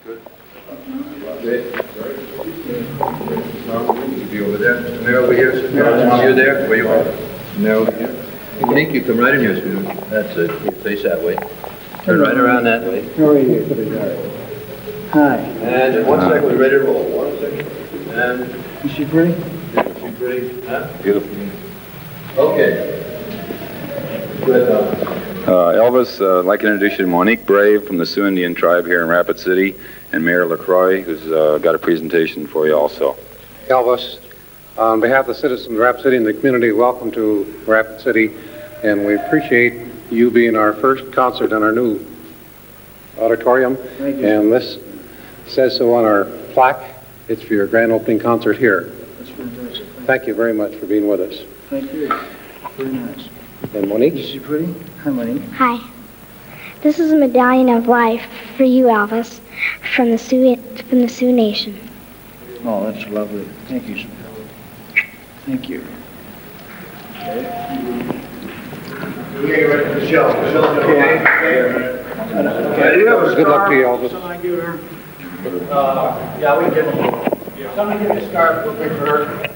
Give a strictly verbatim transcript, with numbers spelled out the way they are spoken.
Good. Okay. You be over there. Mister Mayor over here. Mister Mayor, you there? Where you are? Mister Mayor over here. Monique, you come right in here, sweetheart. That's it. You face that way. Turn right around that way. How are you? Hi. And in one second, we're ready to roll. One second. And Is she pretty? is she pretty? Huh? Beautiful. Okay. Good. Uh, Uh, Elvis, uh, I'd like to introduce you to Monique Brave from the Sioux Indian tribe here in Rapid City, and Mayor LaCroix, who's uh, got a presentation for you also. Elvis, on behalf of the citizens of Rapid City and the community, welcome to Rapid City, and we appreciate you being our first concert in our new auditorium. Thank you. And this says so on our plaque. It's for your grand opening concert here. That's fantastic. Thank you very much for being with us. Thank you. Very nice. And Is Monique? she pretty? Hi, Monique. Hi. This is a medallion of life for you, Elvis, from the Sioux from the Sioux Nation. Oh, that's lovely. Thank you, sweetheart. Thank you. Good luck to you, Elvis. Uh, yeah, we can. Somebody give me a scarf, we'll pick her.